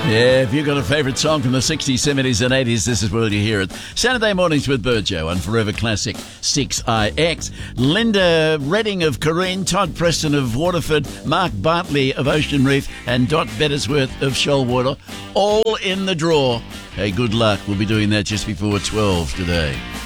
Yeah, if you've got a favourite song from the 60s, 70s and 80s, this is where you hear it. Saturday mornings with Burjo on Forever Classic 6IX. Linda Redding of Corrine, Todd Preston of Waterford, Mark Bartley of Ocean Reef and Dot Bettersworth of Shoalwater, all in the draw. Hey, good luck. We'll be doing that just before 12 today.